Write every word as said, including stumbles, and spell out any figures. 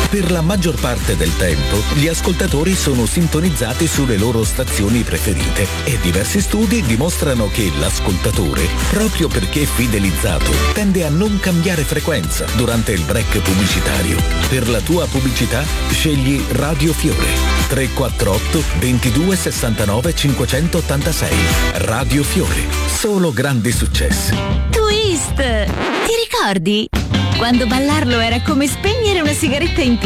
Per la maggior parte del tempo, gli ascoltatori sono sintonizzati sulle loro stazioni preferite e diversi studi dimostrano che l'ascoltatore, proprio perché fidelizzato, tende a non cambiare frequenza durante il break pubblicitario. Per la tua pubblicità, scegli Radio Fiore. tre quattro otto ventidue sessantanove cinquecentottantasei. Radio Fiore. Solo grandi successi. Twist! Ti ricordi? Quando ballarlo era come spegnere una sigaretta in piedi.